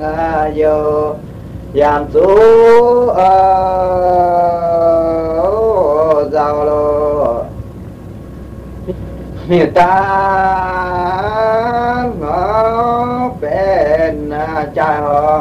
vô giảm số giàu lô người ta ngó bên cha họ